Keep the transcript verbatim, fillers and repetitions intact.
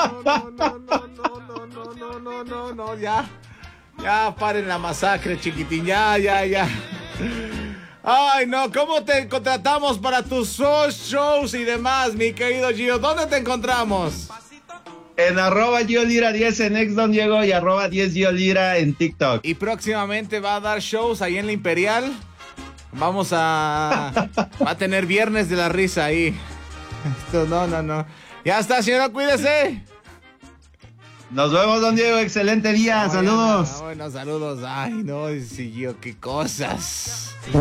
no, no, no, no, no, no, no, no, no, ya. Ya, paren la masacre, chiquitín, ya, ya, ya. Ay, no, ¿cómo te contratamos para tus shows y demás, mi querido Gio? ¿Dónde te encontramos? En arroba Gio Lira diez en ex Don Diego y arroba diez Gio Lira en TikTok. Y próximamente va a dar shows ahí en la Imperial. Vamos a... va a tener Viernes de la Risa ahí. Esto, no, no, no. Ya está, señora, cuídese. Nos vemos, Don Diego. Excelente día. No, saludos. No, bueno, saludos. Ay, no, Gio, qué cosas.